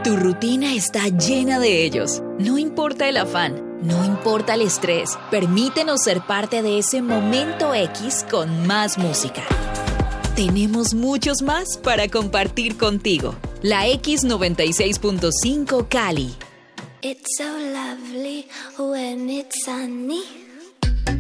Tu rutina está llena de ellos. No importa el afán, no importa el estrés. Permítenos ser parte de ese momento X con más música. Tenemos muchos más para compartir contigo. La X96.5 Cali. It's so lovely when it's sunny.